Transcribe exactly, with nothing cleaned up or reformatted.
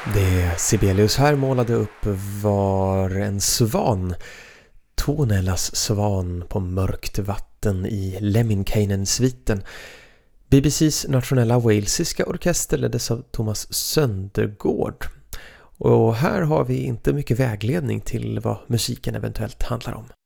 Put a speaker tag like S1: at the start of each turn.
S1: Det Sibelius här målade upp var en svan, Tonellas svan på mörkt vatten i Lemminkäinen-sviten. B B C:s nationella walesiska orkester leddes av Thomas Söndergaard. Och här har vi inte mycket vägledning till vad musiken eventuellt handlar om.